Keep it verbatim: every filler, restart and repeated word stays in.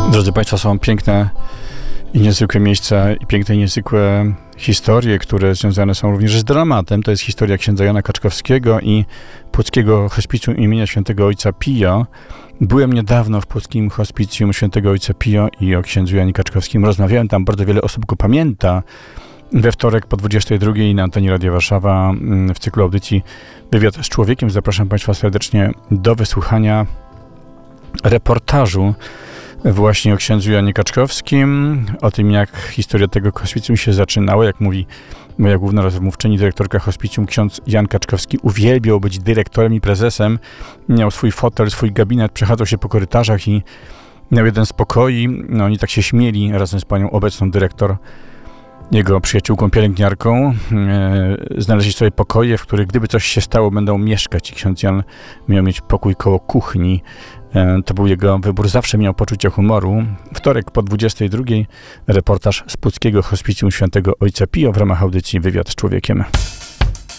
Drodzy Państwo, są piękne i niezwykłe miejsca i piękne i niezwykłe historie, które związane są również z dramatem. To jest historia księdza Jana Kaczkowskiego i Płockiego Hospicjum imienia Świętego Ojca Pio. Byłem niedawno w Płockim Hospicjum Świętego Ojca Pio i o księdzu Janie Kaczkowskim rozmawiałem. Tam bardzo wiele osób go pamięta. We wtorek po dwudziestej drugiej na antenie Radia Warszawa w cyklu audycji Wywiad z Człowiekiem. Zapraszam Państwa serdecznie do wysłuchania reportażu właśnie o księdzu Janie Kaczkowskim, o tym, jak historia tego hospicjum się zaczynała. Jak mówi moja główna rozmówczyni, dyrektorka hospicjum, ksiądz Jan Kaczkowski uwielbiał być dyrektorem i prezesem. Miał swój fotel, swój gabinet, przechadzał się po korytarzach i miał jeden z pokoi. No, oni tak się śmieli razem z panią obecną dyrektor, jego przyjaciółką, pielęgniarką. E, znaleźli sobie pokoje, w których gdyby coś się stało, będą mieszkać. I ksiądz Jan miał mieć pokój koło kuchni. E, to był jego wybór. Zawsze miał poczucie humoru. Wtorek po dwudziestej drugiej reportaż z Płockiego Hospicjum Świętego Ojca Pio w ramach audycji Wywiad z Człowiekiem.